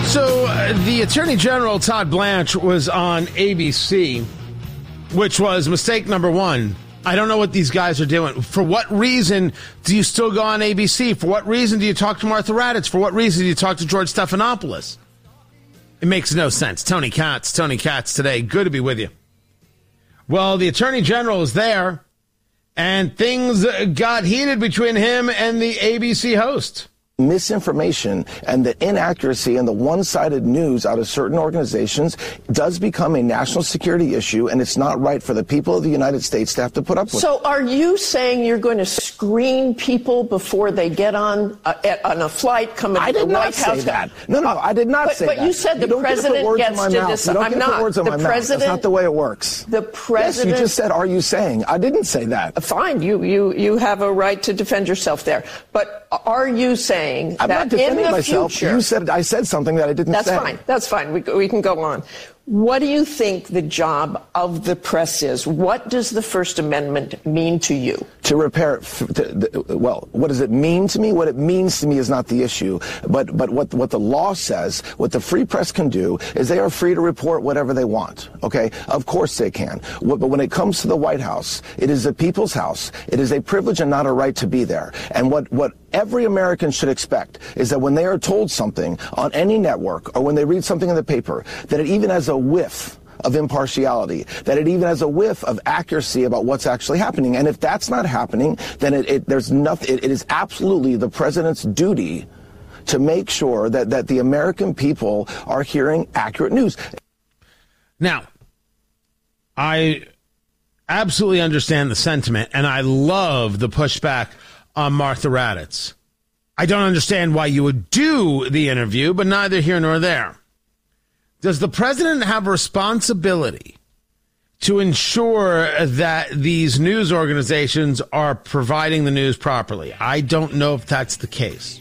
So the Attorney General, Todd Blanche, was on ABC, which was mistake number one. I don't know what these guys are doing. For what reason do you still go on ABC? For what reason do you talk to Martha Raddatz? For what reason do you talk to George Stephanopoulos? It makes no sense. Tony Katz today. Good to be with you. Well, the Attorney General is there, and things got heated between him and the ABC host. Misinformation and the inaccuracy and the one-sided news out of certain organizations does become a national security issue, and it's not right for the people of the United States to have to put up with it. So are you saying you're going to screen people before they get on a flight coming to the White House? I did not say that. No, I did not say that. But you said the president gets to decide. I'm not. Words in my mouth. That's not the way it works. The president. Yes, you just said, "Are you saying?" I didn't say that. Fine, you have a right to defend yourself there. But are you saying I'm that not defending in the myself. future, I said something that I didn't say. That's fine. We can go on. What do you think the job of the press is? What does the First Amendment mean to you? To repair, well, what does it mean to me? What it means to me is not the issue. But what the law says, what the free press can do, is they are free to report whatever they want, okay? Of course they can. But when it comes to the White House, it is the people's house. It is a privilege and not a right to be there. And what every American should expect is that when they are told something on any network or when they read something in the paper, that it even has a whiff of impartiality, that it even has a whiff of accuracy about what's actually happening. And if that's not happening, then there's nothing. It is absolutely the president's duty to make sure that the American people are hearing accurate news. Now, I absolutely understand the sentiment, and I love the pushback on Martha Raddatz. I don't understand why you would do the interview, but neither here nor there. Does the president have a responsibility to ensure that these news organizations are providing the news properly? I don't know if that's the case.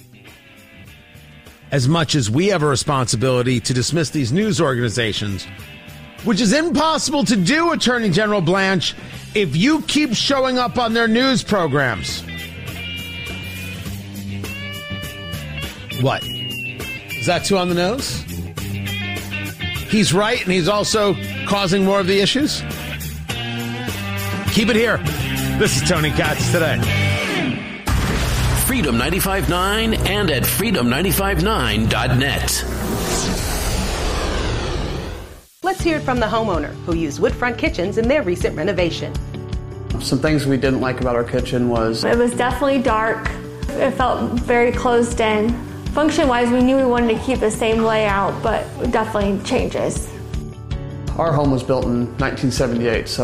As much as we have a responsibility to dismiss these news organizations, which is impossible to do, Attorney General Blanche, if you keep showing up on their news programs. What? Is that too on the nose? He's right, and he's also causing more of the issues? Keep it here. This is Tony Katz today. Freedom 95.9 and at freedom959.net. Let's hear it from the homeowner who used wood front kitchens in their recent renovation. Some things we didn't like about our kitchen was... It was definitely dark. It felt very closed in. Function-wise, we knew we wanted to keep the same layout, but definitely changes. Our home was built in 1978, so